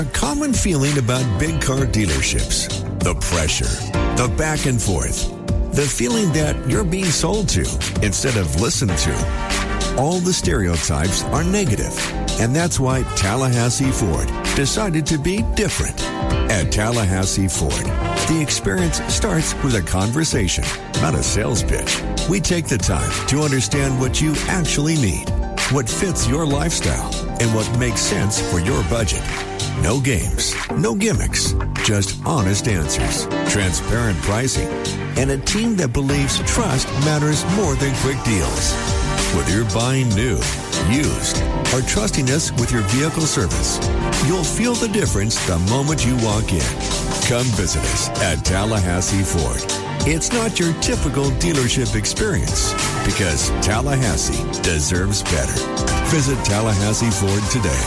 A common feeling about big car dealerships. The pressure, the back and forth, the feeling that you're being sold to instead of listened to. All the stereotypes are negative, and that's why Tallahassee Ford decided to be different. At Tallahassee Ford, the experience starts with a conversation, not a sales pitch. We take the time to understand what you actually need, what fits your lifestyle, and what makes sense for your budget. No games, no gimmicks, just honest answers, transparent pricing, and a team that believes trust matters more than quick deals. Whether you're buying new, used, or trusting us with your vehicle service, you'll feel the difference the moment you walk in. Come visit us at Tallahassee Ford. It's not your typical dealership experience because Tallahassee deserves better. Visit Tallahassee Ford today.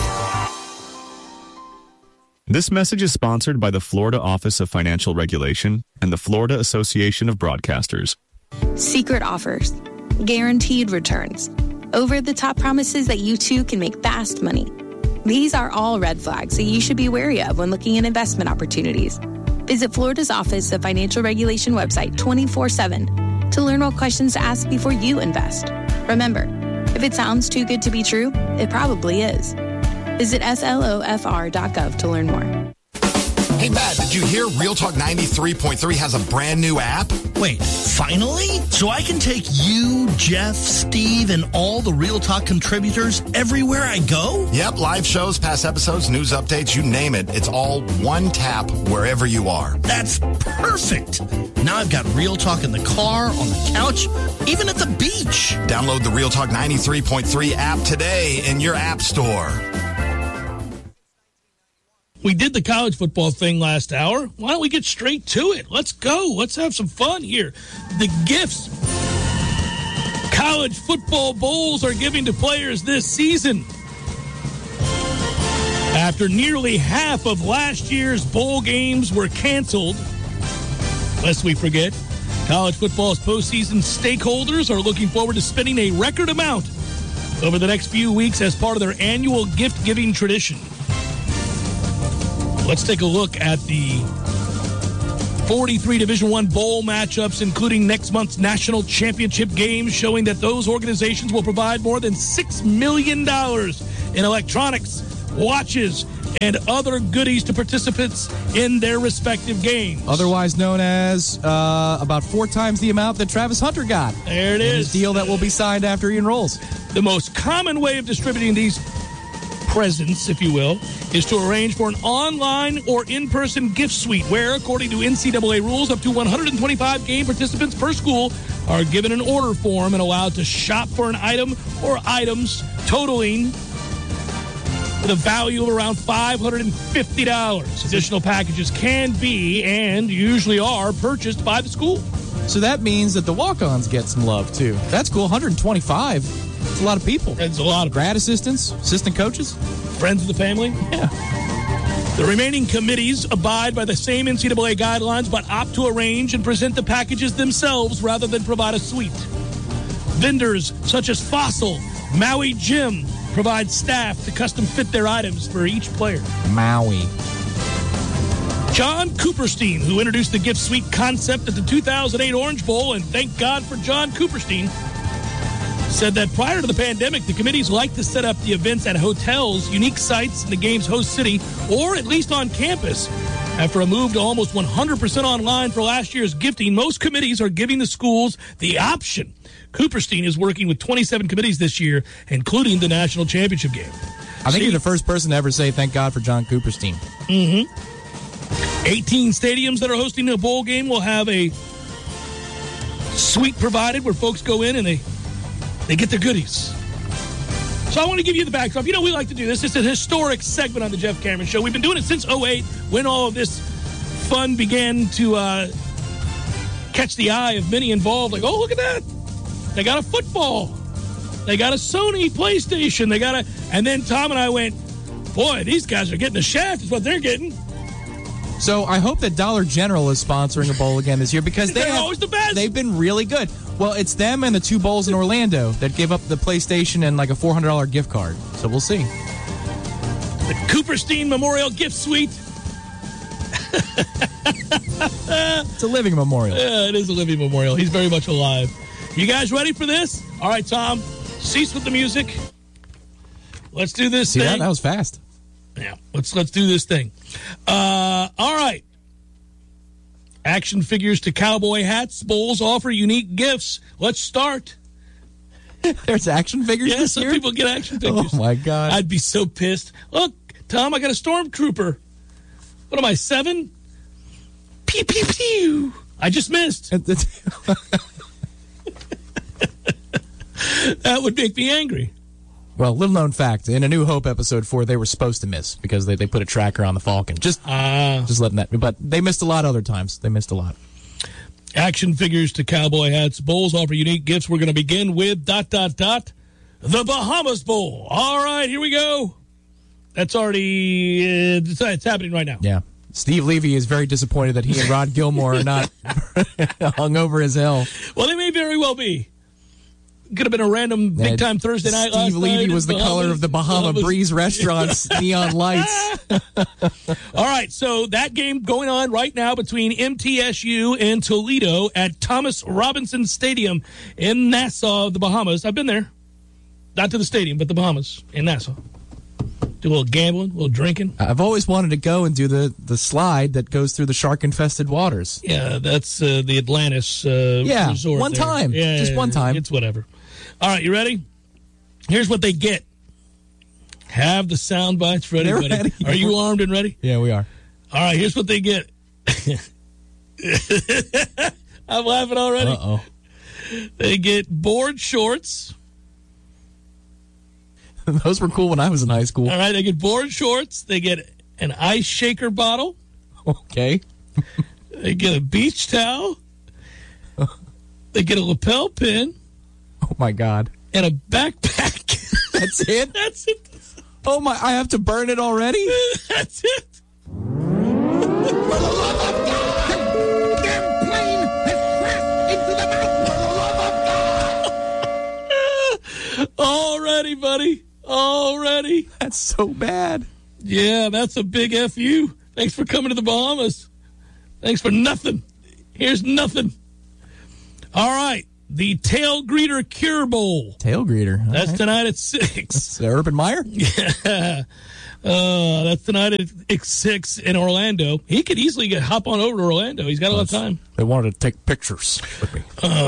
This message is sponsored by the Florida Office of Financial Regulation and the Florida Association of Broadcasters. Secret offers, guaranteed returns, over-the-top promises that you too can make fast money. These are all red flags that you should be wary of when looking at investment opportunities. Visit Florida's Office of Financial Regulation website 24/7 to learn what questions to ask before you invest. Remember, if it sounds too good to be true, it probably is. Visit slofr.gov to learn more. Hey, Matt, did you hear Real Talk 93.3 has a brand new app? Wait, finally? So I can take you, Jeff, Steve, and all the Real Talk contributors everywhere I go? Yep, live shows, past episodes, news updates, you name it. It's all one tap wherever you are. That's perfect. Now I've got Real Talk in the car, on the couch, even at the beach. Download the Real Talk 93.3 app today in your app store. We did the college football thing last hour. Why don't we get straight to it? Let's go. Let's have some fun here. The gifts college football bowls are giving to players this season. After nearly half of last year's bowl games were canceled, lest we forget, college football's postseason stakeholders are looking forward to spending a record amount over the next few weeks as part of their annual gift-giving tradition. Let's take a look at the 43 Division I bowl matchups, including next month's national championship games, showing that those organizations will provide more than $6 million in electronics, watches, and other goodies to participants in their respective games. Otherwise known as about 4 times the amount that Travis Hunter got. There it is. His deal that will be signed after he enrolls. The most common way of distributing these presents, if you will, is to arrange for an online or in-person gift suite where, according to NCAA rules, up to 125 game participants per school are given an order form and allowed to shop for an item or items totaling the value of around $550. Additional packages can be and usually are purchased by the school. So that means that the walk-ons get some love, too. That's cool. 125. It's a lot of people. It's a lot of grad assistants, assistant coaches, friends of the family. Yeah. The remaining committees abide by the same NCAA guidelines, but opt to arrange and present the packages themselves rather than provide a suite. Vendors such as Fossil, Maui Gym provide staff to custom fit their items for each player. Maui. John Cooperstein, who introduced the gift suite concept at the 2008 Orange Bowl, and thank God for John Cooperstein, said that prior to the pandemic, the committees like to set up the events at hotels, unique sites in the game's host city, or at least on campus. After a move to almost 100% online for last year's gifting, most committees are giving the schools the option. Cooperstein is working with 27 committees this year, including the national championship game. I think you're the first person to ever say thank God for John Cooperstein. 18 stadiums that are hosting a bowl game will have a suite provided where folks go in and they get their goodies. So I want to give you the backdrop. You know, we like to do this. It's a historic segment on the Jeff Cameron Show. We've been doing it since 2008 when all of this fun began to catch the eye of many involved. Like, oh, look at that. They got a football. They got a Sony PlayStation. They got a... And then Tom and I went, boy, these guys are getting the shaft is what they're getting. So I hope that Dollar General is sponsoring a bowl again this year because they're always the best. They've been really good. Well, it's them and the 2 bowls in Orlando that give up the PlayStation and like a $400 gift card. So we'll see. The Cooperstein Memorial Gift Suite. It's a living memorial. Yeah, it is a living memorial. He's very much alive. You guys ready for this? All right, Tom, cease with the music. Let's do this See thing. that was fast. Yeah, let's do this thing. All right. Action figures to cowboy hats. Bowls offer unique gifts. Let's start. There's action figures Yeah, this some year? people get action figures. Oh, my God. I'd be so pissed. Look, Tom, I got a stormtrooper. What am I, 7? Pew, pew, pew. I just missed. That would make me angry. Well, little known fact, in A New Hope episode 4, they were supposed to miss because they put a tracker on the Falcon. Just letting that, but they missed a lot other times. They missed a lot. Action figures to cowboy hats. Bowls offer unique gifts. We're going to begin with ... the Bahamas Bowl. All right, here we go. That's already, it's happening right now. Yeah. Steve Levy is very disappointed that he and Rod Gilmore are not hung over his hell. Well, they may very well be. Could have been a random big-time Thursday night last night. Steve Levy was the color of the Bahama Breeze restaurant's neon lights. All right, so that game going on right now between MTSU and Toledo at Thomas Robinson Stadium in Nassau, the Bahamas. I've been there. Not to the stadium, but the Bahamas in Nassau. Do a little gambling, a little drinking. I've always wanted to go and do the slide that goes through the shark-infested waters. Yeah, that's the Atlantis resort. One time. Yeah, just one time. It's whatever. All right, you ready? Here's what they get. Have the sound bites ready, They're buddy. ready. Are you armed and ready? Yeah, we are. All right, here's what they get. I'm laughing already. Uh-oh. They get board shorts. Those were cool when I was in high school. All right, they get board shorts. They get an ice shaker bottle. Okay. They get a beach towel. They get a lapel pin. Oh, my God. And a backpack. That's it? That's it. Oh, my. I have to burn it already? That's it. Already, buddy. Already. That's so bad. Yeah, that's a big FU. Thanks for coming to the Bahamas. Thanks for nothing. Here's nothing. All right. The Tail Greeter Cure Bowl. Tail Greeter. That's right. tonight at 6. It's Urban Meyer? Yeah. That's tonight at 6 in Orlando. He could easily hop on over to Orlando. He's got a lot of time. They wanted to take pictures with me.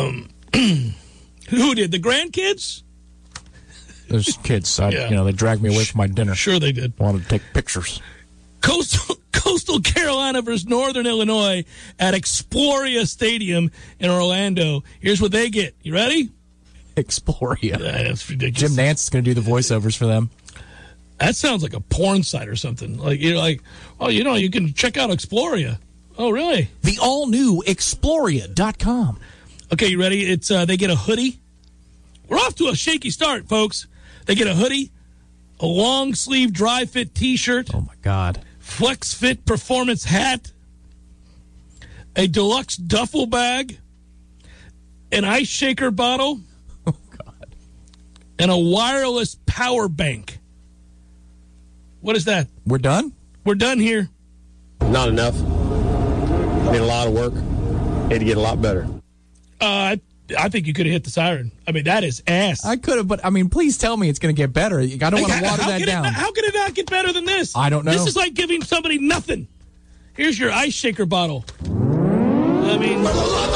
Who did? The grandkids? Those kids, they dragged me away from my dinner. Sure they did. Wanted to take pictures. Coastal Carolina versus Northern Illinois at Exploria Stadium in Orlando. Here's what they get. You ready? Exploria. That's ridiculous. Jim Nance is going to do the voiceovers for them. That sounds like a porn site or something. Like you're like, oh, you can check out Exploria. Oh, really? The all-new Exploria.com. Okay, you ready? It's they get a hoodie. We're off to a shaky start, folks. They get a hoodie, a long-sleeve dry-fit T-shirt. Oh, my God. Flex Fit Performance hat, a deluxe duffel bag, an ice shaker bottle, and a wireless power bank. What is that? We're done? We're done here. Not enough. Need a lot of work. Need to get a lot better. I think you could have hit the siren. I mean, that is ass. I could have, but, please tell me it's going to get better. I don't want to water that down. How can it not get better than this? I don't know. This is like giving somebody nothing. Here's your ice shaker bottle. I mean...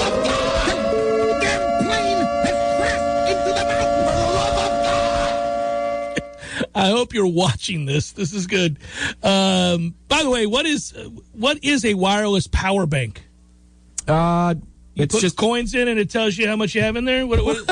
I hope you're watching this. This is good. By the way, what is a wireless power bank? You It's put just coins in and it tells you how much you have in there? What?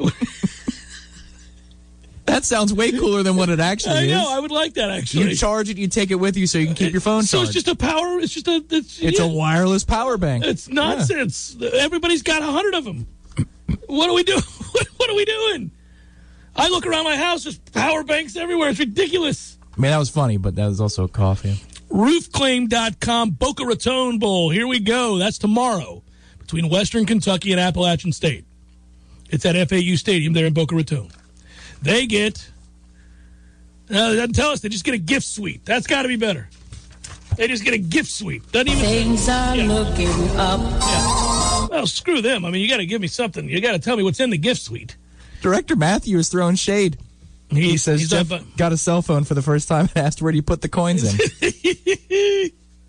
That sounds way cooler than what it actually I is. know. I would like that, actually. You charge it, you take it with you so you can keep your phone So charged. it's just a power. It's a wireless power bank. It's nonsense. Yeah. Everybody's got 100 of them. What are we doing? What are we doing? I look around my house. There's power banks everywhere. It's ridiculous. That was funny, but that was also a cough. Yeah. Roofclaim.com Boca Raton Bowl. Here we go. That's tomorrow between Western Kentucky and Appalachian State. It's at FAU Stadium there in Boca Raton. They get It doesn't tell us. They just get a gift suite. That's got to be better. They just get a gift suite. Doesn't even Things are looking up. Yeah. Well, screw them. I mean, you got to give me something. You got to tell me what's in the gift suite. Director Matthew is throwing shade. He says Jeff got a cell phone for the first time and asked where do you put the coins in.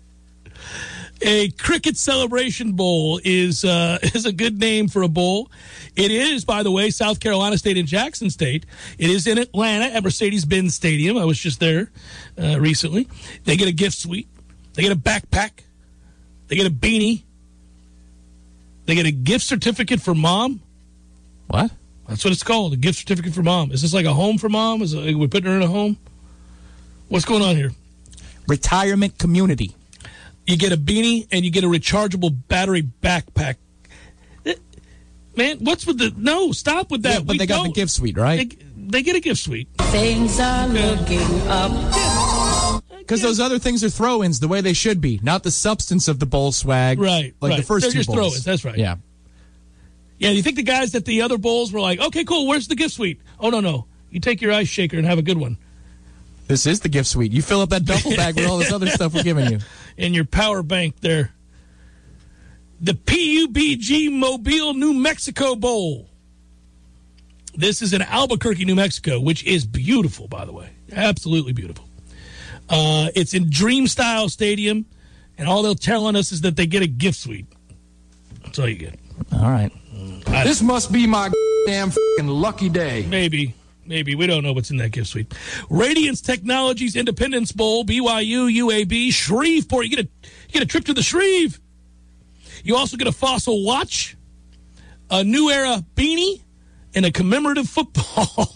A cricket celebration bowl is a good name for a bowl. It is, by the way, South Carolina State and Jackson State. It is in Atlanta at Mercedes-Benz Stadium. I was just there recently. They get a gift suite. They get a backpack. They get a beanie. They get a gift certificate for mom. What? That's what it's called, a gift certificate for mom. Is this like a home for mom? Is it, we're putting her in a home? What's going on here? Retirement community. You get a beanie and you get a rechargeable battery backpack. Man, what's with the... No, stop with that. Yeah, but they got the gift suite, right? They get a gift suite. Things are looking up. Because those other things are throw-ins the way they should be, not the substance of the bowl swag. Right, like right. the first They're two just bowls. throw-ins, that's right. Yeah. Yeah, you think the guys at the other bowls were like, okay, cool, where's the gift suite? Oh, no. You take your ice shaker and have a good one. This is the gift suite. You fill up that duffel bag with all this other stuff we're giving you. And your power bank there. The PUBG Mobile, New Mexico Bowl. This is in Albuquerque, New Mexico, which is beautiful, by the way. Absolutely beautiful. It's in Dream Style Stadium, and all they're telling us is that they get a gift suite. That's all you get. All right. This must be my damn f***ing lucky day. Maybe. We don't know what's in that gift suite. Radiance Technologies Independence Bowl, BYU, UAB, Shreveport. You get a trip to the Shreve. You also get a Fossil watch, a New Era beanie, and a commemorative football.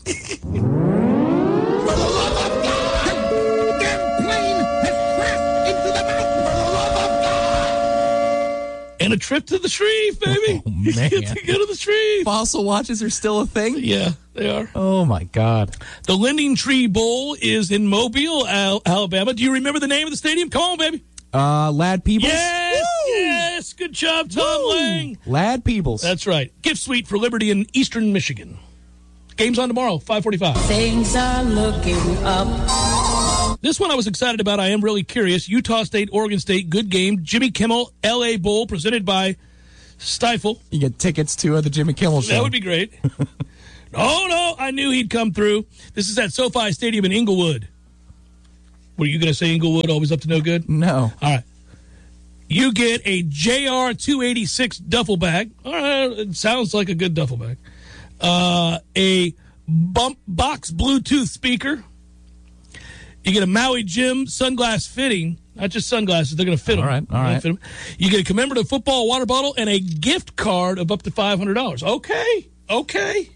And a trip to the Shreve, baby. Oh, man. You get to go to the Shreve. Fossil watches are still a thing? Yeah, they are. Oh, my God. The Lending Tree Bowl is in Mobile, Alabama. Do you remember the name of the stadium? Come on, baby. Lad Peebles? Yes. Good job, Tom Lang. Lad Peebles. That's right. Gift suite for Liberty in Eastern Michigan. Game's on tomorrow, 5:45. Things are looking up. This one I was excited about. I am really curious. Utah State, Oregon State, good game. Jimmy Kimmel, L.A. Bowl, presented by Stifel. You get tickets to the Jimmy Kimmel show. That would be great. No, I knew he'd come through. This is at SoFi Stadium in Inglewood. Were you going to say Inglewood, always up to no good? No. All right. You get a JR 286 duffel bag. All right, it sounds like a good duffel bag. A bump box Bluetooth speaker. You get a Maui Jim sunglass fitting. Not just sunglasses, they're going to fit them. All right. Fit them. You get a commemorative football water bottle and a gift card of up to $500. Okay. All right.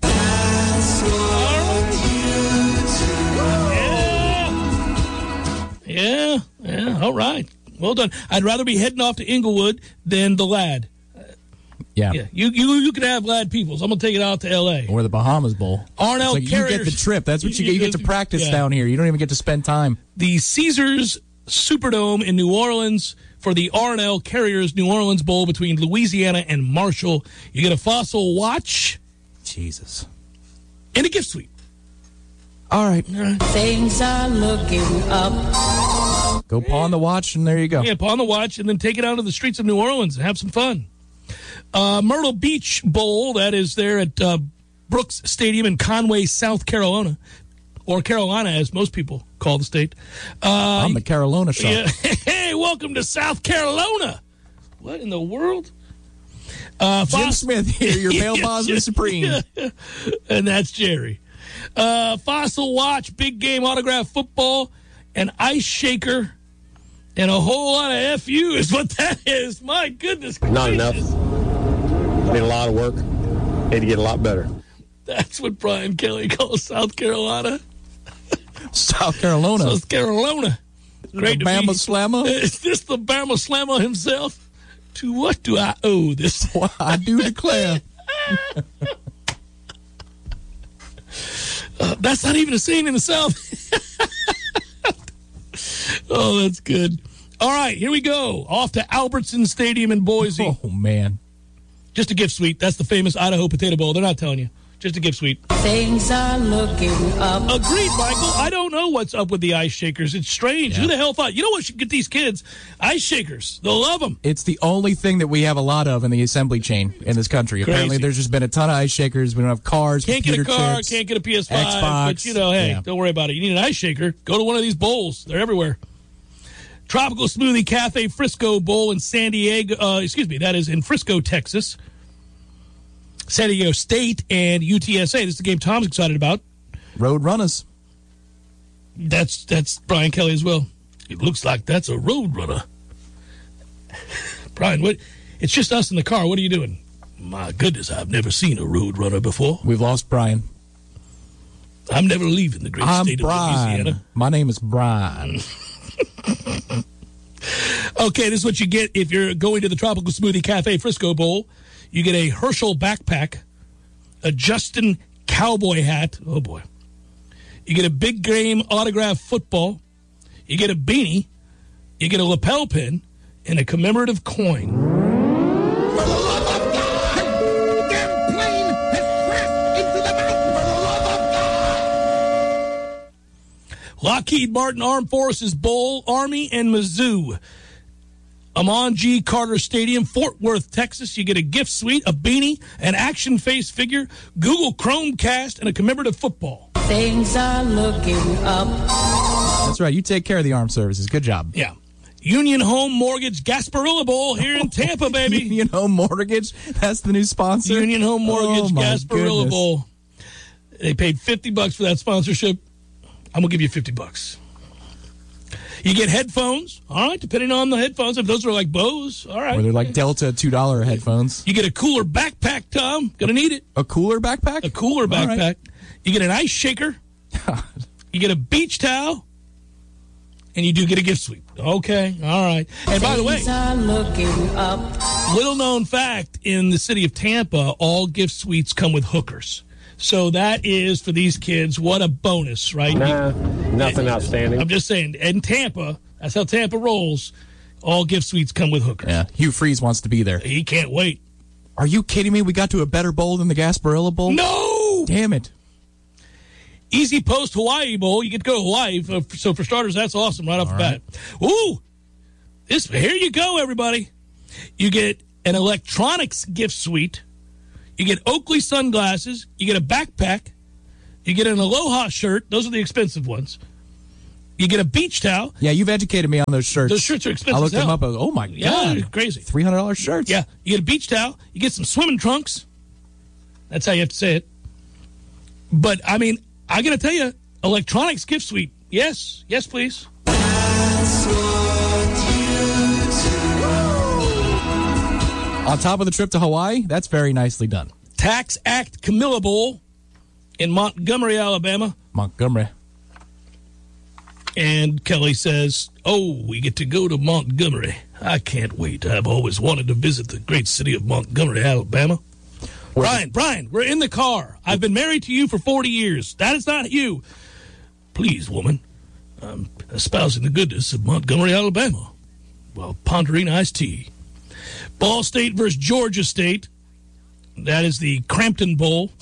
Yeah, all right. Well done. I'd rather be heading off to Inglewood than the Lad. Yeah. You can have Lad Peoples. I'm going to take it out to L.A. Or the Bahamas Bowl. Arnell like Carriers. You get the trip. That's what you get. You get to practice down here. You don't even get to spend time. The Caesars Superdome in New Orleans for the Arnell Carriers New Orleans Bowl between Louisiana and Marshall. You get a Fossil watch. Jesus. And a gift suite. All right. Things are looking up. Go pawn the watch, and there you go. Yeah, pawn the watch, and then take it out to the streets of New Orleans and have some fun. Myrtle Beach Bowl, that is there at Brooks Stadium in Conway, South Carolina, or Carolina, as most people call the state. I'm the Carolina shop. Yeah. Hey, welcome to South Carolina. What in the world? Jim Smith here, your bail bondsman supreme. And that's Jerry. Fossil watch, big game autograph football, an ice shaker, and a whole lot of FU is what that is. My goodness gracious. Not enough. Need a lot of work. Need to get a lot better. That's what Brian Kelly calls South Carolina. South Carolina. South Carolina. Great the Bama Slammer? Is this the Bama Slammer himself? To what do I owe this? Well, I do declare. That's not even a scene in the South. Oh, that's good. All right, here we go. Off to Albertson Stadium in Boise. Oh, man. Just a gift suite. That's the famous Idaho Potato Bowl. They're not telling you. Just a gift suite. Things are looking up. Agreed, Michael. I don't know what's up with the ice shakers. It's strange. Yeah. Who the hell thought? You know what should get these kids? Ice shakers. They'll love them. It's the only thing that we have a lot of in the assembly chain in this country. Crazy. Apparently, there's just been a ton of ice shakers. We don't have cars, Can't get a computer car, chips, can't get a PS5. Xbox. But, hey, Yeah. don't worry about it. You need an ice shaker. Go to one of these bowls. They're everywhere. Tropical Smoothie Cafe Frisco Bowl in San Diego. That is in Frisco, Texas. San Diego State and UTSA. This is the game Tom's excited about. Road runners. That's Brian Kelly as well. It looks like that's a road runner. Brian, what? It's just us in the car. What are you doing? My goodness, I've never seen a road runner before. We've lost Brian. I'm never leaving the great state of Louisiana. My name is Brian. Okay, this is what you get if you're going to the Tropical Smoothie Cafe Frisco Bowl. You get a Herschel backpack, a Justin cowboy hat. Oh, boy. You get a big game autographed football. You get a beanie. You get a lapel pin and a commemorative coin. For the love of God, the damn plane has crashed into the mountain. For the love of God. Lockheed Martin Armed Forces Bowl, Army, and Mizzou. Amon G. Carter Stadium, Fort Worth, Texas. You get a gift suite, a beanie, an action face figure, Google Chromecast, and a commemorative football. Things are looking up. That's right. You take care of the armed services. Good job. Yeah. Union Home Mortgage Gasparilla Bowl here in Tampa, baby. Union Home Mortgage. That's the new sponsor. Union Home Mortgage Gasparilla goodness. Bowl. They paid $50 for that sponsorship. I'm going to give you $50. You get headphones, all right, depending on the headphones. If those are like Bose, all right. Or they're like Delta $2 headphones. You get a cooler backpack, Tom. Going to need it. A cooler backpack? A cooler backpack. Right. You get an ice shaker. You get a beach towel. And you do get a gift suite. Okay, all right. And by the way, Things are looking up. little known fact, in the city of Tampa, all gift suites come with hookers. So that is, for these kids, what a bonus, right? Nah, nothing outstanding. I'm just saying, in Tampa, that's how Tampa rolls. All gift suites come with hookers. Yeah, Hugh Freeze wants to be there. He can't wait. Are you kidding me? We got to a better bowl than the Gasparilla Bowl? No! Damn it. Easy Post Hawaii Bowl. You get to go to Hawaii. So for starters, that's awesome right off the bat. Ooh! Here you go, everybody. You get an electronics gift suite. You get Oakley sunglasses. You get a backpack. You get an Aloha shirt. Those are the expensive ones. You get a beach towel. Yeah, you've educated me on those shirts. Those shirts are expensive. I looked as them hell. up. Oh, my Yeah, God. they're crazy. $300 shirts. Yeah. You get a beach towel. You get some swimming trunks. That's how you have to say it. But, I mean, I got to tell you, electronics gift suite. Yes. Yes, please. On top of the trip to Hawaii, that's very nicely done. Tax Act Camilla Bowl in Montgomery, Alabama. Montgomery. And Kelly says, oh, we get to go to Montgomery. I can't wait. I've always wanted to visit the great city of Montgomery, Alabama. Brian, we're in the car. I've been married to you for 40 years. That is not you. Please, woman, I'm espousing the goodness of Montgomery, Alabama, while pondering iced tea. Ball State versus Georgia State. That is the Crampton Bowl.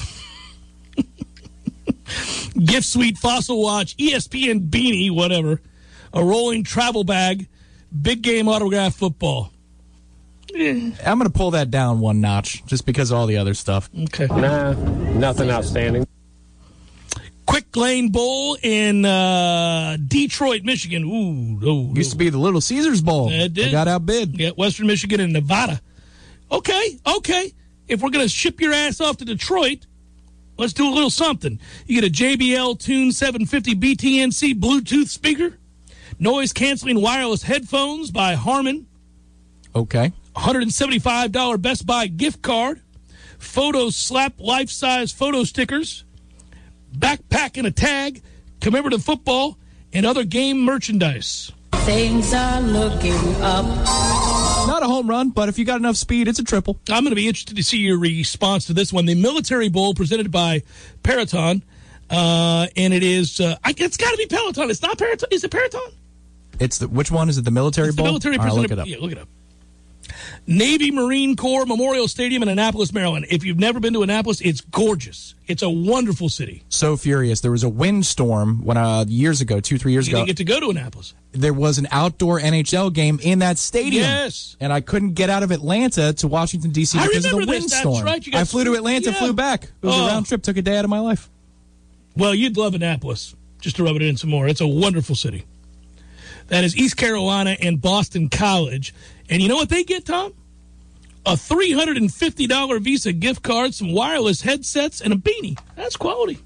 Gift suite, Fossil Watch, ESPN beanie, whatever. A rolling travel bag, big game autograph football. I'm going to pull that down one notch just because of all the other stuff. Okay. Nah, nothing outstanding. Quick Lane Bowl in Detroit, Michigan. Ooh. Used to be the Little Caesars Bowl. It did. They got outbid. Yeah, Western Michigan and Nevada. Okay. If we're going to ship your ass off to Detroit, let's do a little something. You get a JBL Tune 750 BTNC Bluetooth speaker, noise-canceling wireless headphones by Harman, Okay. $175 Best Buy gift card, Photo Slap life-size photo stickers, backpack and a tag, commemorative football, and other game merchandise. Things are looking up. Not a home run, but if you got enough speed, it's a triple. I'm going to be interested to see your response to this one. The Military Bowl presented by Peloton, and it is, it's got to be Peloton. It's not Peloton. Is it Peloton? Which one? Is it the Military It's Bowl? the Military All right, presented. look it up. Yeah, look it up. Navy Marine Corps Memorial Stadium in Annapolis, Maryland. If you've never been to Annapolis, it's gorgeous. It's a wonderful city. So furious. There was a windstorm when years ago, 2-3 years ago. You didn't get to go to Annapolis. There was an outdoor NHL game in that stadium. Yes. And I couldn't get out of Atlanta to Washington, D.C. because of the windstorm. That's right. I flew to Atlanta, flew back. It was a round trip. Took a day out of my life. Well, you'd love Annapolis, just to rub it in some more. It's a wonderful city. That is East Carolina and Boston College. And you know what they get, Tom? A $350 Visa gift card, some wireless headsets, and a beanie. That's quality.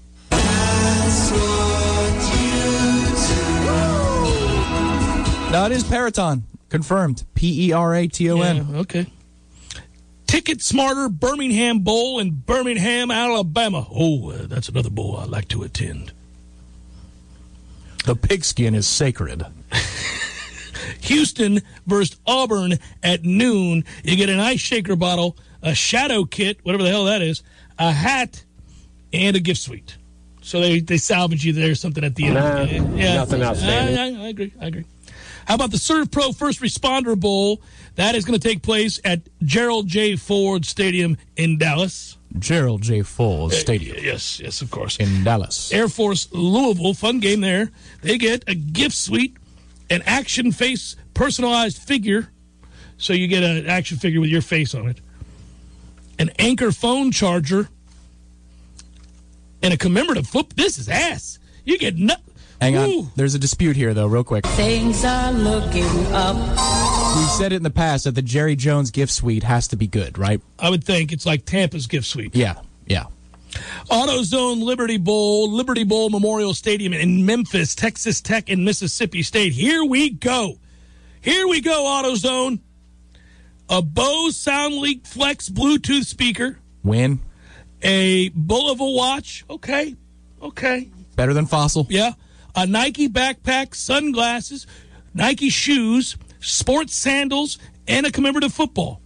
No, it is Peraton. Confirmed. Peraton. Yeah, okay. Ticket Smarter Birmingham Bowl in Birmingham, Alabama. Oh, that's another bowl I'd like to attend. The pigskin is sacred. Houston versus Auburn at noon. You get an ice shaker bottle, a shadow kit, whatever the hell that is, a hat, and a gift suite. So they salvage you there something at the end. Nothing outstanding. I agree. How about the ServPro First Responder Bowl? That is going to take place at Gerald J. Ford Stadium in Dallas. Gerald J. Ford Stadium. Yes, of course. In Dallas. Air Force Louisville, fun game there. They get a gift suite, an action face personalized figure. So you get an action figure with your face on it. An Anchor phone charger. And a commemorative foot. This is ass. You get Hang on. There's a dispute here, though, real quick. Things are looking up. We said it in the past that the Jerry Jones gift suite has to be good, right? I would think it's like Tampa's gift suite. Yeah. AutoZone Liberty Bowl Memorial Stadium in Memphis, Texas Tech, and Mississippi State. Here we go, AutoZone. A Bose SoundLink Flex Bluetooth speaker. Win. A Bulova watch. Okay. Better than Fossil. Yeah. A Nike backpack, sunglasses, Nike shoes, sports sandals, and a commemorative football.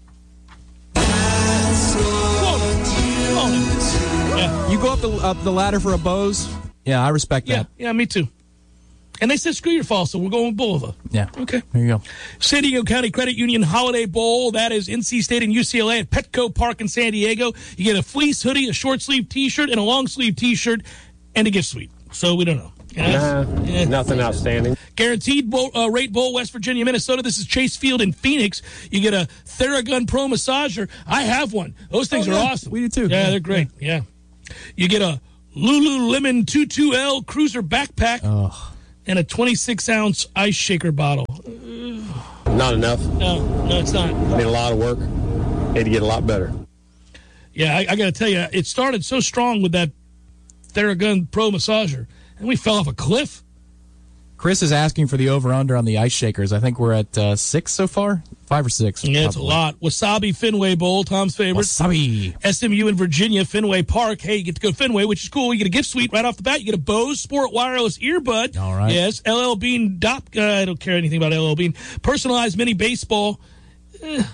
Yeah. You go up the ladder for a Bose? Yeah, I respect that. Yeah, me too. And they said, screw your Fossil, we're going with Bulova. Yeah. Okay. There you go. San Diego County Credit Union Holiday Bowl. That is NC State and UCLA at Petco Park in San Diego. You get a fleece hoodie, a short sleeve T-shirt, and a long sleeve T-shirt, and a gift suite. So we don't know. Nothing outstanding. Guaranteed Rate Bowl, West Virginia, Minnesota. This is Chase Field in Phoenix. You get a Theragun Pro massager. I have one. Those things are awesome. We do too. Yeah, they're great. Yeah. You get a Lululemon 22L Cruiser backpack and a 26-ounce ice shaker bottle. Not enough. No, it's not. Need a lot of work. Need to get a lot better. Yeah, I got to tell you, it started so strong with that Theragun Pro massager, and we fell off a cliff. Chris is asking for the over-under on the ice shakers. I think we're at 6 so far? 5 or 6. Yeah, it's a lot. Wasabi Fenway Bowl, Tom's favorite. Wasabi. SMU in Virginia, Fenway Park. Hey, you get to go to Fenway, which is cool. You get a gift suite right off the bat. You get a Bose Sport Wireless earbud. All right. Yes, LL Bean. I don't care anything about LL Bean. Personalized mini baseball. The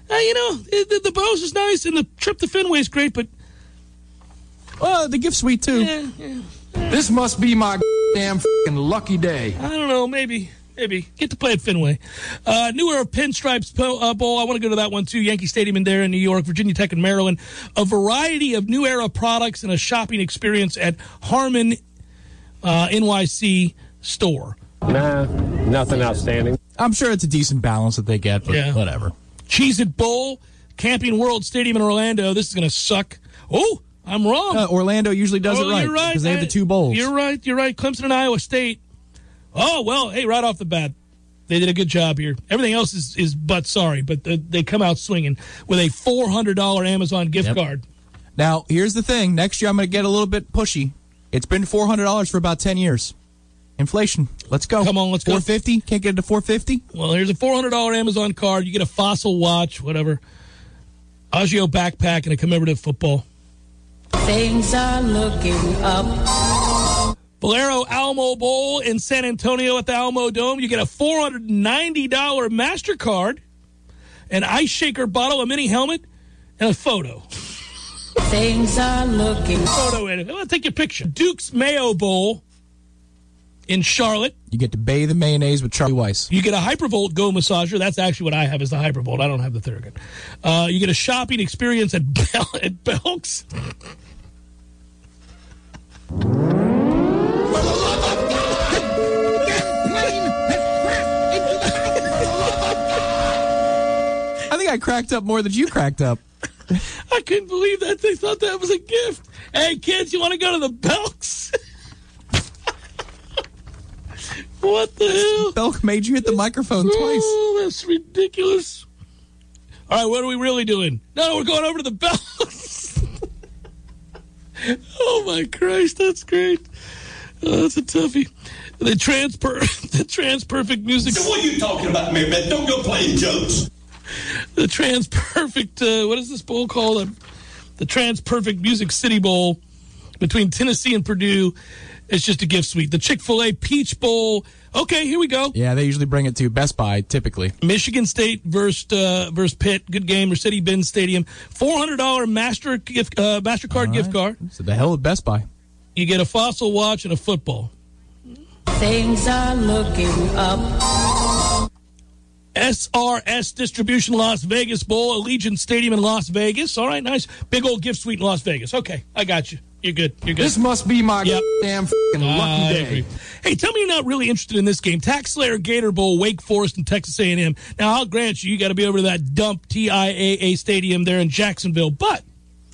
Bose is nice, and the trip to Fenway is great, but... the gift suite, too. Yeah. This must be my damn lucky day. I don't know, maybe. Get to play at Fenway. New Era Pinstripes Bowl. I want to go to that one, too. Yankee Stadium in there in New York, Virginia Tech and Maryland. A variety of New Era products and a shopping experience at Harmon NYC store. Nothing outstanding. I'm sure it's a decent balance that they get, but whatever. Cheez-It Bowl, Camping World Stadium in Orlando. This is going to suck. Oh, I'm wrong. Orlando usually does it right. You're right. Because they have the 2 bowls. You're right. Clemson and Iowa State. Oh, well, hey, right off the bat, they did a good job here. Everything else is but sorry, but they come out swinging with a $400 Amazon gift card. Now, here's the thing. Next year, I'm going to get a little bit pushy. It's been $400 for about 10 years. Inflation. Let's go. Come on, let's go. $450? Can't get it to $450? Well, here's a $400 Amazon card. You get a Fossil watch, whatever. Agio backpack and a commemorative football. Things are looking up. Valero Alamo Bowl in San Antonio at the Alamo Dome. You get a $490 MasterCard, an ice shaker bottle, a mini helmet, and a photo. Things are looking. Photo in it. I'll take your picture. Duke's Mayo Bowl. in Charlotte. You get to bathe in mayonnaise with Charlie Weiss. You get a Hypervolt Go massager. That's actually what I have is the Hypervolt. I don't have the Theragun. You get a shopping experience at Belk's. For the love of God! That plane has crashed into the mountain! For the love of God! I think I cracked up more than you cracked up. I couldn't believe that. They thought that was a gift. Hey, kids, you want to go to the Belk's? What the hell? Belk made you hit the microphone twice. Oh, that's ridiculous. All right, what are we really doing? No, we're going over to the Belk's. Oh, my Christ, that's great. Oh, that's a toughie. The Trans-Perfect Music. So what are you talking about, man? Don't go playing jokes. The Trans-Perfect, what is this bowl called? The Trans-Perfect Music City Bowl between Tennessee and Purdue. It's just a gift suite. The Chick-fil-A Peach Bowl. Okay, here we go. Yeah, they usually bring it to Best Buy, typically. Michigan State versus Pitt. Good game. Mercedes-Benz Stadium. $400 MasterCard gift card. So the hell with Best Buy. You get a Fossil watch and a football. Things are looking up. SRS Distribution Las Vegas Bowl, Allegiant Stadium in Las Vegas. All right, nice. Big old gift suite in Las Vegas. Okay, I got you. You're good. You're good. This must be my damn lucky day. Hey, tell me you're not really interested in this game. Tax Slayer Gator Bowl, Wake Forest and Texas A&M. Now, I'll grant you got to be over to that dump TIAA stadium there in Jacksonville. But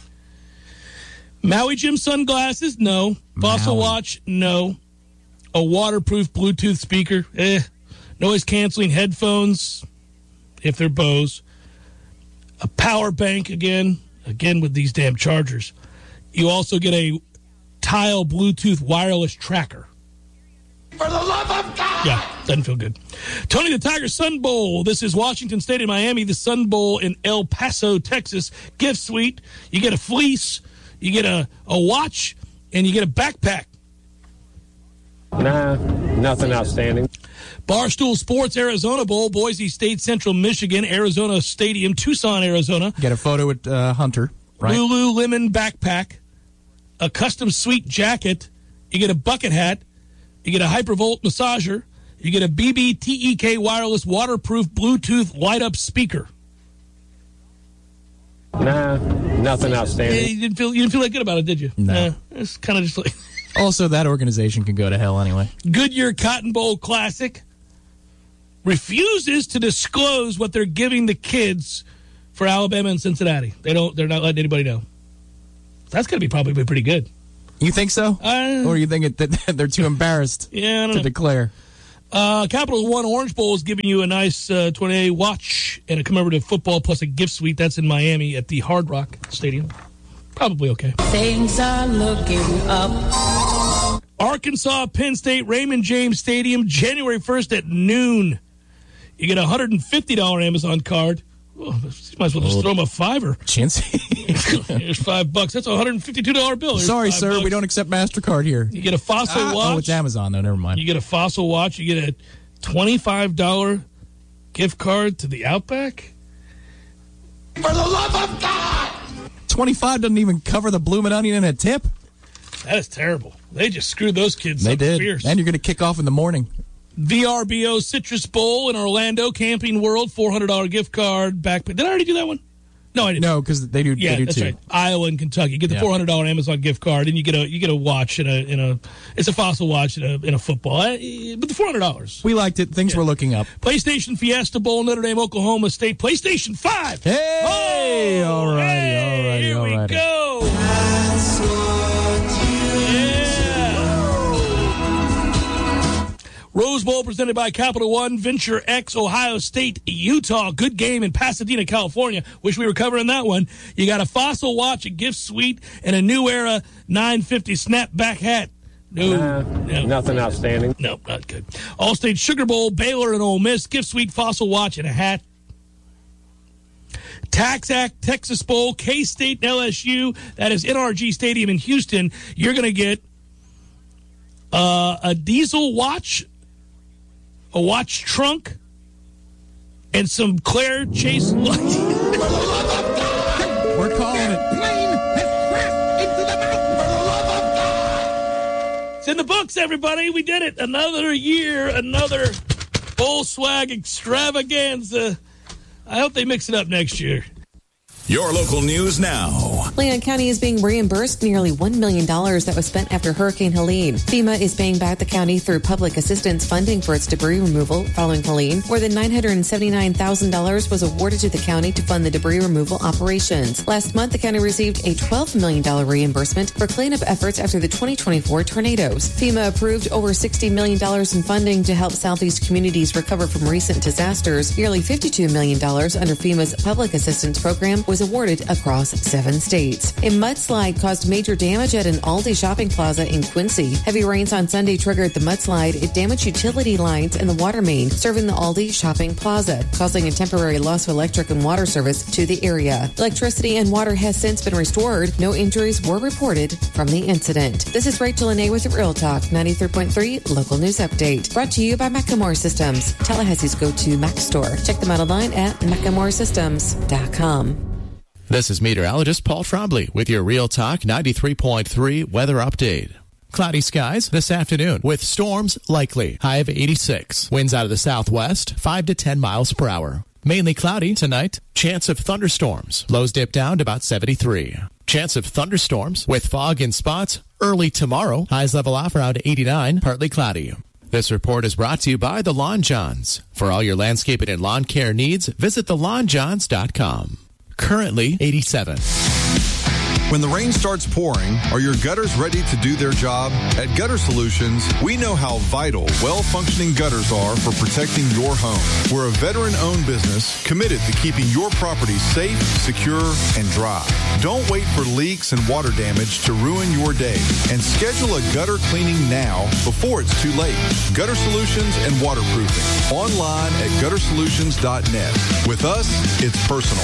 Maui Jim sunglasses, no. Fossil watch, no. A waterproof Bluetooth speaker, Noise-canceling headphones, if they're Bose. A power bank, again with these damn chargers. You also get a Tile Bluetooth wireless tracker. For the love of God! Yeah, doesn't feel good. Tony the Tiger Sun Bowl. This is Washington State and Miami. The Sun Bowl in El Paso, Texas. Gift suite. You get a fleece. You get a watch. And you get a backpack. Nah, nothing outstanding. Barstool Sports Arizona Bowl, Boise State, Central Michigan, Arizona Stadium, Tucson, Arizona. Get a photo with Hunter, right? Lululemon backpack, a custom suite jacket. You get a bucket hat. You get a Hypervolt massager. You get a BBTEK wireless waterproof Bluetooth light-up speaker. Nah, nothing outstanding. You didn't feel that good about it, did you? No. It's kind of just like... Also, that organization can go to hell anyway. Goodyear Cotton Bowl Classic refuses to disclose what they're giving the kids for Alabama and Cincinnati. They're not letting anybody know. That's going to be probably pretty good. You think so? Or you think that they're too embarrassed to declare? Capital One Orange Bowl is giving you a nice 20A watch and a commemorative football plus a gift suite. That's in Miami at the Hard Rock Stadium. Probably okay. Things are looking up. Arkansas, Penn State, Raymond James Stadium, January 1st at noon. You get a $150 Amazon card. Oh, you might as well just throw them a $5. Chintzy. Here's $5. That's a $152 bill. Here's Sorry, sir, $5. we don't accept MasterCard here. You get a Fossil watch. Oh, it's Amazon, though. Never mind. You get a Fossil watch. You get a $25 gift card to the Outback. For the love of God! 25 doesn't even cover the Bloomin' Onion and a tip. That is terrible. They just screwed those kids They up did. fierce. And you're going to kick off in the morning. VRBO Citrus Bowl in Orlando, Camping World, $400 gift card. Backpack. Did I already do that one? No, I didn't. No, because they do. Yeah, they do that's too. right. Iowa and Kentucky. You get the $400 Amazon gift card, and you get a watch and it's a Fossil watch and a football. But the $400. We liked it. Things were looking up. PlayStation Fiesta Bowl, Notre Dame, Oklahoma State. PlayStation 5. Hey! All righty. Here we go. Rose Bowl presented by Capital One, Venture X, Ohio State, Utah. Good game in Pasadena, California. Wish we were covering that one. You got a Fossil watch, a gift suite, and a New Era 950 snapback hat. No. Nothing outstanding. No, not good. All-State Sugar Bowl, Baylor and Ole Miss, gift suite, Fossil watch, and a hat. Tax Act, Texas Bowl, K-State and LSU. That is NRG Stadium in Houston. You're going to get a diesel watch, a watch trunk, and some Claire Chase lights. We're calling it. Plane has crashed into the mountain. For the love of God! It's in the books, everybody. We did it. Another year, another full swag extravaganza. I hope they mix it up next year. Your local news now. Leon County is being reimbursed nearly $1 million that was spent after Hurricane Helene. FEMA is paying back the county through public assistance funding for its debris removal following Helene. More than $979,000 was awarded to the county to fund the debris removal operations. Last month, the county received a $12 million reimbursement for cleanup efforts after the 2024 tornadoes. FEMA approved over $60 million in funding to help Southeast communities recover from recent disasters. Nearly $52 million under FEMA's public assistance program was awarded across 7 states. A mudslide caused major damage at an Aldi shopping plaza in Quincy. Heavy rains on Sunday triggered the mudslide. It damaged utility lines and the water main serving the Aldi shopping plaza, causing a temporary loss of electric and water service to the area. Electricity and water has since been restored. No injuries were reported from the incident. This is Rachel Lene with Real Talk 93.3 Local News Update. Brought to you by Macklemore Systems, Tallahassee's go-to Mac store. Check them out online at MacklemoreSystems.com. This is meteorologist Paul Trombley with your Real Talk 93.3 weather update. Cloudy skies this afternoon with storms likely. High of 86. Winds out of the southwest, 5 to 10 miles per hour. Mainly cloudy tonight. Chance of thunderstorms. Lows dip down to about 73. Chance of thunderstorms with fog in spots early tomorrow. Highs level off around 89, partly cloudy. This report is brought to you by The Lawn Johns. For all your landscaping and lawn care needs, visit thelawnjohns.com. Currently 87. When the rain starts pouring, are your gutters ready to do their job? At Gutter Solutions, we know how vital well-functioning gutters are for protecting your home. We're a veteran-owned business committed to keeping your property safe, secure, and dry. Don't wait for leaks and water damage to ruin your day, and schedule a gutter cleaning now before it's too late. Gutter Solutions and Waterproofing. Online at guttersolutions.net. With us, it's personal.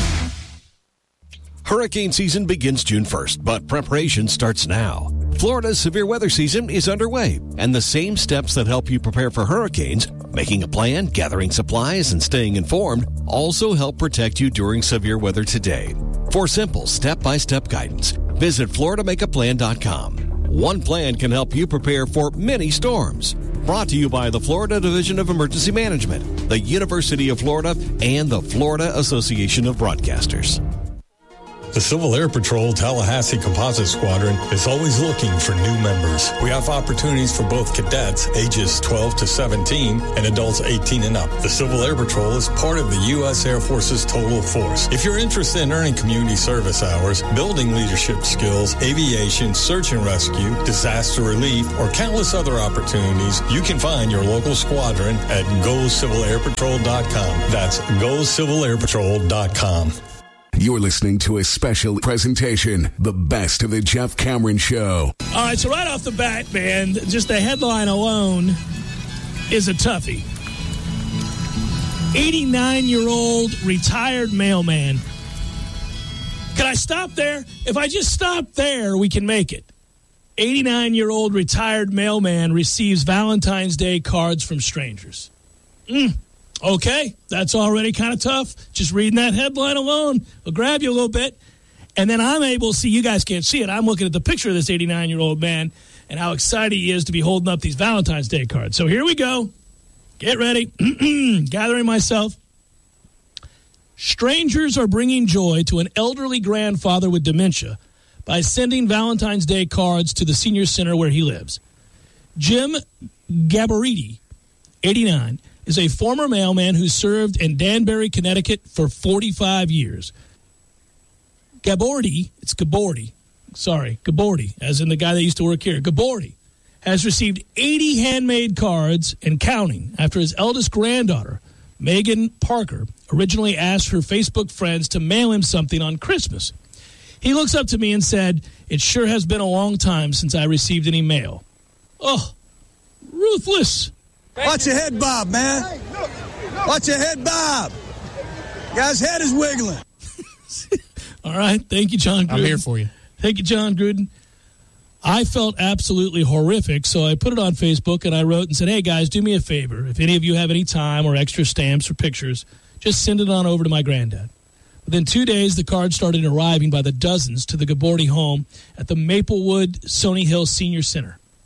Hurricane season begins June 1st, but preparation starts now. Florida's severe weather season is underway, and the same steps that help you prepare for hurricanes, making a plan, gathering supplies, and staying informed, also help protect you during severe weather today. For simple step-by-step guidance, visit FloridaMakeAPlan.com. One plan can help you prepare for many storms. Brought to you by the Florida Division of Emergency Management, the University of Florida, and the Florida Association of Broadcasters. The Civil Air Patrol Tallahassee Composite Squadron is always looking for new members. We have opportunities for both cadets ages 12 to 17 and adults 18 and up. The Civil Air Patrol is part of the U.S. Air Force's total force. If you're interested in earning community service hours, building leadership skills, aviation, search and rescue, disaster relief, or countless other opportunities, you can find your local squadron at GoCivilAirPatrol.com. That's GoCivilAirPatrol.com. You're listening to a special presentation, The Best of the Jeff Cameron Show. All right, so right off the bat, man, just the headline alone is a toughie. 89-year-old retired mailman. Can I stop there? If I just stop there, we can make it. 89-year-old retired mailman receives Valentine's Day cards from strangers. Okay, that's already kind of tough. Just reading that headline alone will grab you a little bit. And then I'm able to see, you guys can't see it, I'm looking at the picture of this 89-year-old man and how excited he is to be holding up these Valentine's Day cards. So here we go. Get ready. Gathering myself. Strangers are bringing joy to an elderly grandfather with dementia by sending Valentine's Day cards to the senior center where he lives. Jim Gaboriti, 89, is a former mailman who served in Danbury, Connecticut for 45 years. Gaboriti, as in the guy that used to work here. Gaboriti has received 80 handmade cards and counting after his eldest granddaughter, Megan Parker, originally asked her Facebook friends to mail him something on Christmas. He looks up to me and said, "It sure has been a long time since I received any mail." Oh, ruthless. Watch your head bob, man. Watch your head bob. Guy's head is wiggling. All right. Thank you, John Gruden. I'm here for you. Thank you, John Gruden. I felt absolutely horrific, so I put it on Facebook, and I wrote and said, "Hey, guys, do me a favor. If any of you have any time or extra stamps or pictures, just send it on over to my granddad." Within 2 days, the cards started arriving by the dozens to the Gaboriti home at the Maplewood Stony Hill Senior Center.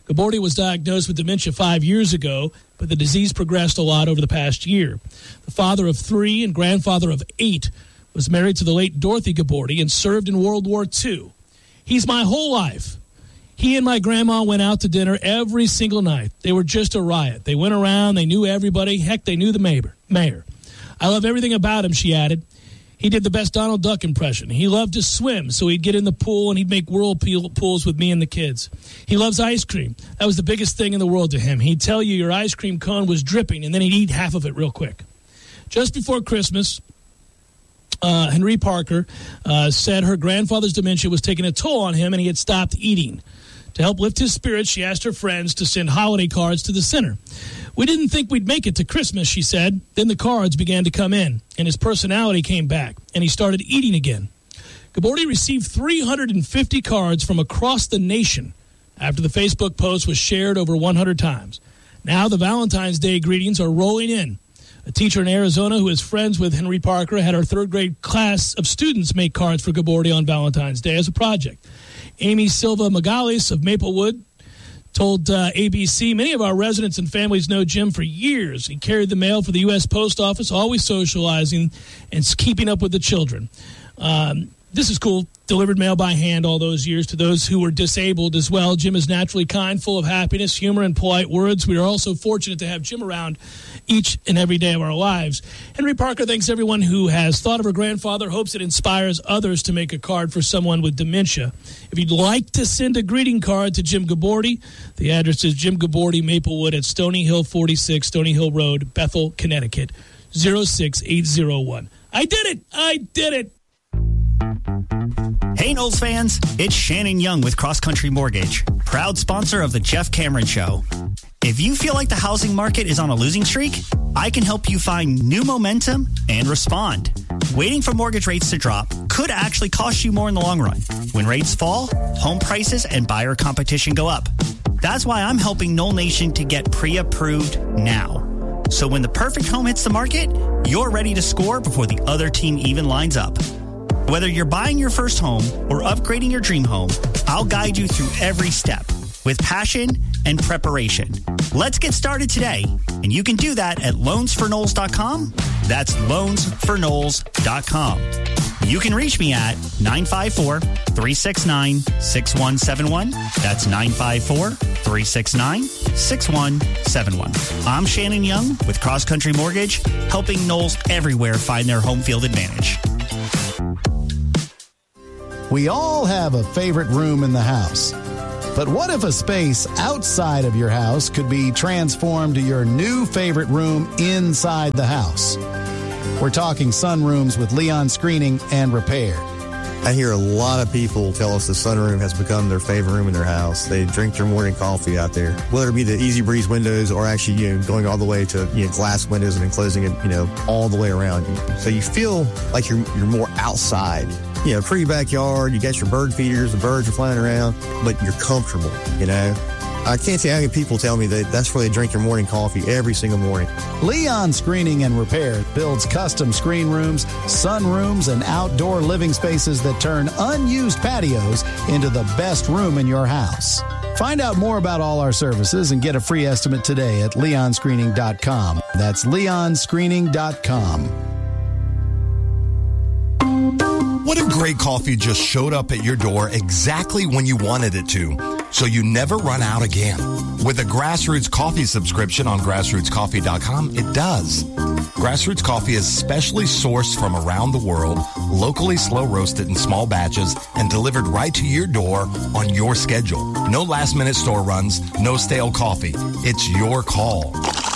Gabordi was diagnosed with dementia 5 years ago, but the disease progressed a lot over the past year. The father of 3 and grandfather of 8 was married to the late Dorothy Gabordi and served in World War II. He's my whole life. He and my grandma went out to dinner every single night. They were just a riot. They went around. They knew everybody. Heck, they knew the mayor. I love everything about him, she added. He did the best Donald Duck impression. He loved to swim, so he'd get in the pool and he'd make whirlpools with me and the kids. He loves ice cream. That was the biggest thing in the world to him. He'd tell you your ice cream cone was dripping, and then he'd eat half of it real quick. Just before Christmas, Henry Parker said her grandfather's dementia was taking a toll on him and he had stopped eating. To help lift his spirits, she asked her friends to send holiday cards to the center. We didn't think we'd make it to Christmas, she said. Then the cards began to come in, and his personality came back, and he started eating again. Gabordi received 350 cards from across the nation after the Facebook post was shared over 100 times. Now the Valentine's Day greetings are rolling in. A teacher in Arizona who is friends with Henry Parker had her third-grade class of students make cards for Gabordi on Valentine's Day as a project. Amy Silva Magalis of Maplewood told ABC, many of our residents and families know Jim for years. He carried the mail for the U.S. Post Office, always socializing and keeping up with the children. This is cool. Delivered mail by hand all those years to those who were disabled as well. Jim is naturally kind, full of happiness, humor, and polite words. We are also fortunate to have Jim around each and every day of our lives. Henry Parker thanks everyone who has thought of her grandfather, hopes it inspires others to make a card for someone with dementia. If you'd like to send a greeting card to Jim Gabordi, the address is Jim Gabordi, Maplewood at Stony Hill 46, Stony Hill Road, Bethel, Connecticut, 06801. I did it! Hey, Knowles fans, it's Shannon Young with Cross Country Mortgage, proud sponsor of the Jeff Cameron Show. If you feel like the housing market is on a losing streak, I can help you find new momentum and respond. Waiting for mortgage rates to drop could actually cost you more in the long run. When rates fall, home prices and buyer competition go up. That's why I'm helping Knoll Nation to get pre-approved now. So when the perfect home hits the market, you're ready to score before the other team even lines up. Whether you're buying your first home or upgrading your dream home, I'll guide you through every step with passion and preparation. Let's get started today, and you can do that at loansforknowles.com. That's loansforknowles.com. You can reach me at 954-369-6171. That's 954-369-6171. I'm Shannon Young with Cross Country Mortgage, helping Knowles everywhere find their home field advantage. We all have a favorite room in the house. But what if a space outside of your house could be transformed to your new favorite room inside the house? We're talking sunrooms with Leon Screening and Repair. I hear a lot of people tell us the sunroom has become their favorite room in their house. They drink their morning coffee out there, whether it be the Easy Breeze windows or actually, going all the way to, glass windows and enclosing it, all the way around. So you feel like you're more outside. Pretty backyard, you got your bird feeders, the birds are flying around, but you're comfortable, I can't tell you how many people tell me that that's where they drink their morning coffee every single morning. Leon Screening and Repair builds custom screen rooms, sunrooms, and outdoor living spaces that turn unused patios into the best room in your house. Find out more about all our services and get a free estimate today at leonscreening.com. That's leonscreening.com. What if great coffee just showed up at your door exactly when you wanted it to, so you never run out again? With a Grassroots Coffee subscription on grassrootscoffee.com, it does. Grassroots Coffee is specially sourced from around the world, locally slow roasted in small batches, and delivered right to your door on your schedule. No last-minute store runs, no stale coffee. It's your call.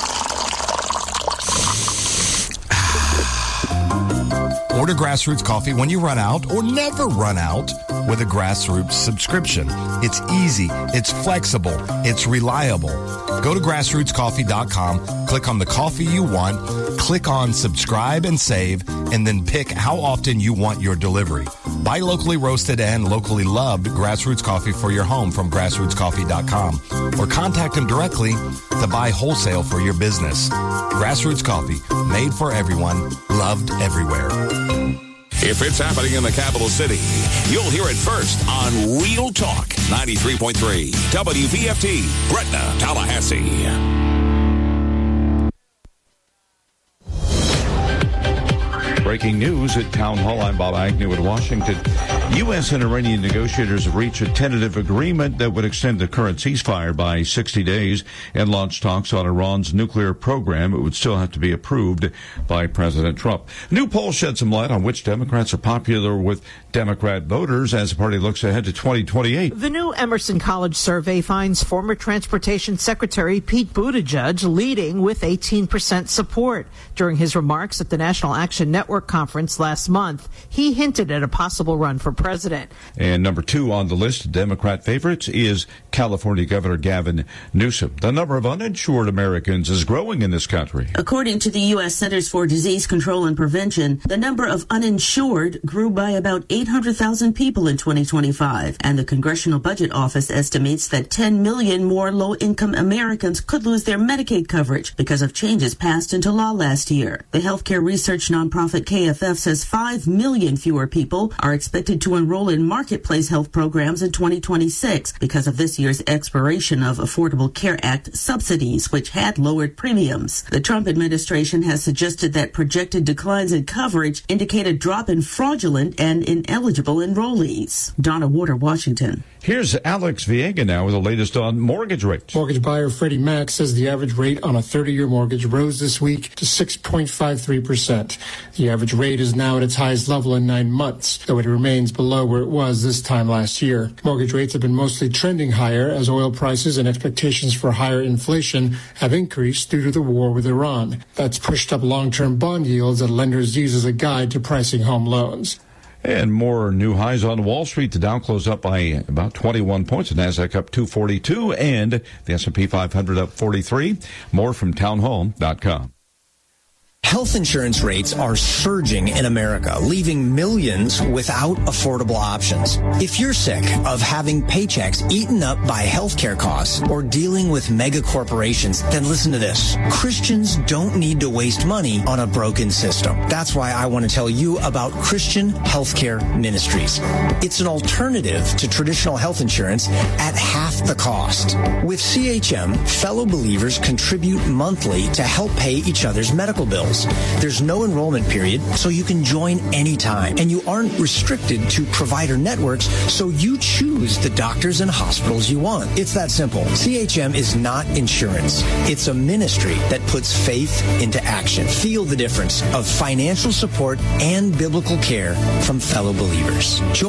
Order Grassroots Coffee when you run out or never run out with a Grassroots subscription. It's easy, it's flexible, it's reliable. Go to grassrootscoffee.com, click on the coffee you want, click on subscribe and save, and then pick how often you want your delivery. Buy locally roasted and locally loved Grassroots Coffee for your home from grassrootscoffee.com or contact them directly to buy wholesale for your business. Grassroots Coffee, made for everyone, loved everywhere. If it's happening in the capital city, you'll hear it first on Real Talk 93.3 WVFT, Gretna, Tallahassee. Breaking news at Town Hall. I'm Bob Agnew in Washington. U.S. and Iranian negotiators have reached a tentative agreement that would extend the current ceasefire by 60 days and launch talks on Iran's nuclear program. It would still have to be approved by President Trump. A new poll shed some light on which Democrats are popular with Democrat voters as the party looks ahead to 2028. The new Emerson College survey finds former Transportation Secretary Pete Buttigieg leading with 18% support. During his remarks at the National Action Network conference last month, he hinted at a possible run for president. And number 2 on the list of Democrat favorites is California Governor Gavin Newsom. The number of uninsured Americans is growing in this country. According to the U.S. Centers for Disease Control and Prevention, the number of uninsured grew by about 800,000 people in 2025. And the Congressional Budget Office estimates that 10 million more low-income Americans could lose their Medicaid coverage because of changes passed into law last year. The healthcare research nonprofit KFF says 5 million fewer people are expected to enroll in marketplace health programs in 2026 because of this year's expiration of Affordable Care Act subsidies, which had lowered premiums. The Trump administration has suggested that projected declines in coverage indicate a drop in fraudulent and ineligible enrollees. Donna Warder, Washington. Here's Alex Viega now with the latest on mortgage rates. Mortgage buyer Freddie Mac says the average rate on a 30-year mortgage rose this week to 6.53%. The average rate is now at its highest level in 9 months, though it remains below where it was this time last year. Mortgage rates have been mostly trending higher as oil prices and expectations for higher inflation have increased due to the war with Iran. That's pushed up long-term bond yields that lenders use as a guide to pricing home loans. And more new highs on Wall Street. The Dow closed up by about 21 points. The Nasdaq up 242 and the S&P 500 up 43. More from townhall.com. Health insurance rates are surging in America, leaving millions without affordable options. If you're sick of having paychecks eaten up by healthcare costs or dealing with mega corporations, then listen to this. Christians don't need to waste money on a broken system. That's why I want to tell you about Christian Healthcare Ministries. It's an alternative to traditional health insurance at half the cost. With CHM, fellow believers contribute monthly to help pay each other's medical bills. There's no enrollment period, so you can join anytime. And you aren't restricted to provider networks, so you choose the doctors and hospitals you want. It's that simple. CHM is not insurance. It's a ministry that puts faith into action. Feel the difference of financial support and biblical care from fellow believers. Join